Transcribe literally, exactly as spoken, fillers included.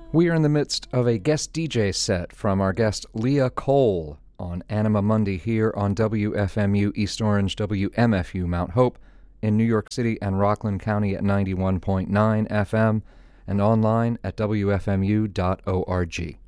We are in the midst of a guest D J set from our guest Leah Cole on Anima Mundi here on W F M U East Orange, W M F U Mount Hope in New York City and Rockland County at ninety-one point nine F M and online at W F M U dot org.